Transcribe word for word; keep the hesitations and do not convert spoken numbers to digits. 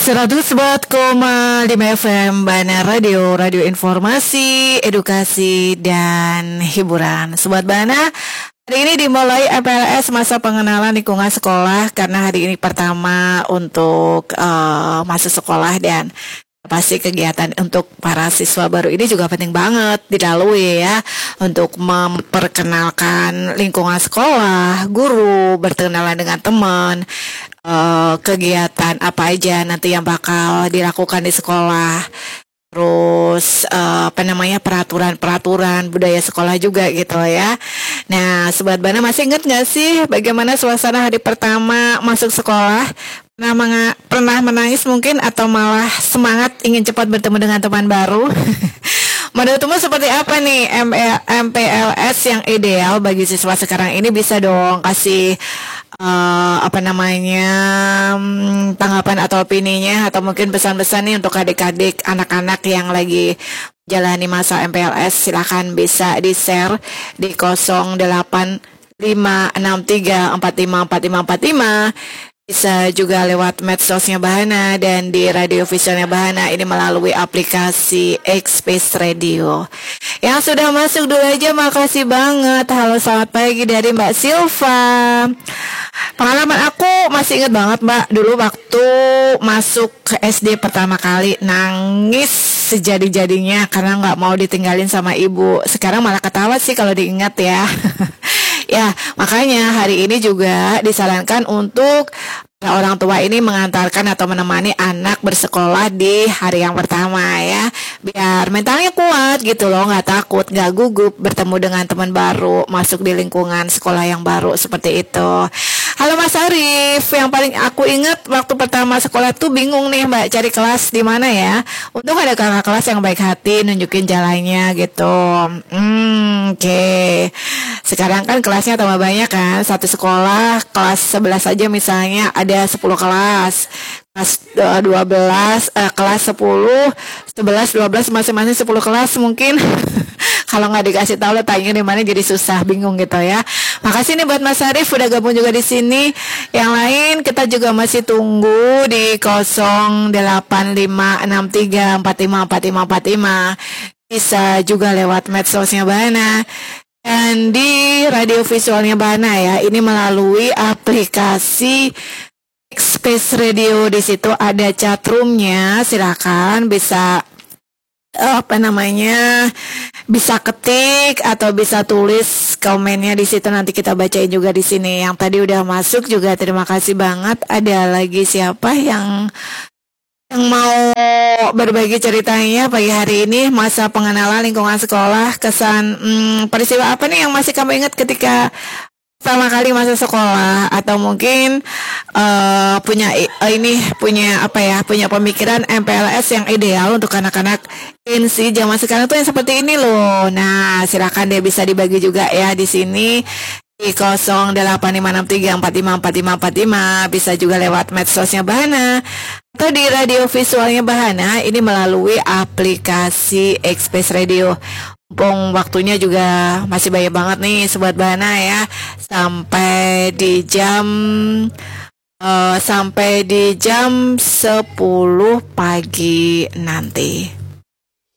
seratus empat koma lima F M Bana Radio, radio informasi, edukasi, dan hiburan. Sobat Bana, hari ini dimulai M P L S masa pengenalan lingkungan sekolah karena hari ini pertama untuk uh, masuk sekolah, dan pasti kegiatan untuk para siswa baru ini juga penting banget dilalui ya, untuk memperkenalkan lingkungan sekolah, guru, berkenalan dengan teman, uh, kegiatan apa aja nanti yang bakal dilakukan di sekolah. Terus uh, apa namanya peraturan-peraturan budaya sekolah juga gitu ya. Nah, Sobat Bana masih ingat gak sih bagaimana suasana hari pertama masuk sekolah? Pernah, menga- pernah menangis mungkin, atau malah semangat ingin cepat bertemu dengan teman baru? Menurutmu seperti apa nih M P L S yang ideal bagi siswa sekarang ini? Bisa dong kasih uh, apa namanya hmm, tanggapan atau opininya, atau mungkin pesan-pesan nih untuk adik-adik anak-anak yang lagi jalani masa M P L S. Silakan bisa di-share di nol delapan lima enam tiga empat lima empat lima empat lima. Bisa juga lewat medsosnya Bahana dan di radio visualnya Bahana ini melalui aplikasi X-Space Radio. Yang sudah masuk dulu aja makasih banget. Halo, selamat pagi dari Mbak Silva. Pengalaman aku masih ingat banget Mbak, dulu waktu masuk ke S D pertama kali nangis sejadi-jadinya karena nggak mau ditinggalin sama ibu. Sekarang malah ketawa sih kalau diingat ya. Ya, makanya hari ini juga disarankan untuk orang tua ini mengantarkan atau menemani anak bersekolah di hari yang pertama ya, biar mentalnya kuat gitu loh, nggak takut, nggak gugup bertemu dengan teman baru, masuk di lingkungan sekolah yang baru seperti itu. Halo Mas Arif, yang paling aku ingat waktu pertama sekolah tuh bingung nih Mbak cari kelas di mana ya. Untung ada kakak kelas yang baik hati nunjukin jalannya gitu. Hmm, oke. Okay. Sekarang kan kelasnya tambah banyak kan, satu sekolah kelas sebelas aja misalnya ada sepuluh kelas. Kelas dua belas, eh, kelas sepuluh, sebelas, dua belas masing-masing sepuluh kelas mungkin. Kalau nggak dikasih tahu lo tanya di mana jadi susah, bingung gitu ya. Makasih nih buat Mas Arif udah gabung juga di sini. Yang lain kita juga masih tunggu di nol delapan lima enam tiga empat lima empat lima empat lima. Bisa juga lewat medsosnya Bahana. Dan di radio visualnya Bahana ya, ini melalui aplikasi X-Space Radio. Di situ ada chatroomnya, silakan bisa apa namanya bisa ketik atau bisa tulis komennya di situ, nanti kita bacain juga di sini. Yang tadi udah masuk juga terima kasih banget. Ada lagi siapa yang yang mau berbagi ceritanya pagi hari ini masa pengenalan lingkungan sekolah, kesan hmm, peristiwa apa nih yang masih kamu ingat ketika pertama kali masa sekolah, atau mungkin uh, punya uh, ini punya apa ya punya pemikiran M P L S yang ideal untuk anak-anak Gen Z zaman sekarang tuh yang seperti ini loh. Nah, silakan deh bisa dibagi juga ya di sini di nol delapan lima enam tiga empat lima empat lima empat lima. Bisa juga lewat medsosnya Bahana atau di radio visualnya Bahana ini melalui aplikasi X-Space Radio. Bong, waktunya juga masih banyak banget nih Sobat Bahana ya, sampai di jam uh, sampai di jam sepuluh pagi nanti.